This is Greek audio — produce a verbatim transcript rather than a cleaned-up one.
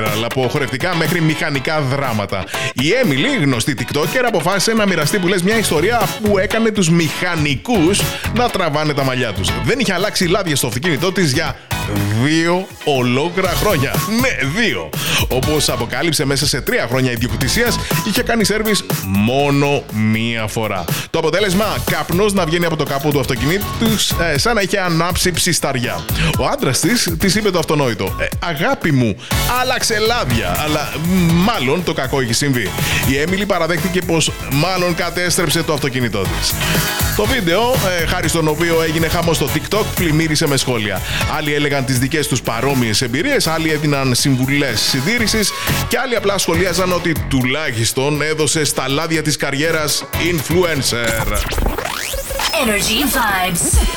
supernatural, από χορευτικά μέχρι μηχανικά δράματα. Η Έμιλι, γνωστή TikToker, αποφάσισε να μοιραστεί που λες μια ιστορία που έκανε τους μηχανικούς να τραβάνε τα μαλλιά τους. Δεν είχε αλλάξει λάδια στο αυτοκίνητό της για δύο ολόκληρα χρόνια. Ναι, δύο. Όπως αποκάλυψε, μέσα σε τρία χρόνια ιδιοκτησίας είχε κάνει σέρβις μόνο μία φορά. Το αποτέλεσμα, καπνός να βγαίνει από το κάπου του αυτοκινήτου τους, ε, σαν να είχε ανάψει ψισταριά. Ο άντρας της της είπε το αυτονόητο. Ε, αγάπη μου, άλλαξε λάδια, αλλά μάλλον το κακό έχει συμβεί. Η Έμιλι παραδέχτηκε πως μάλλον κατέστρεψε το αυτοκίνητό της. Το βίντεο, ε, χάρη στον οποίο έγινε χαμός στο TikTok, πλημμύρισε με σχόλια. Άλλοι έλεγαν τις δικές τους παρόμοιες εμπειρίες, άλλοι έδιναν συμβουλές συντήρησης και άλλοι απλά σχολίαζαν ότι τουλάχιστον έδωσε στα λάδια της καριέρας influencer. Energy Vibes.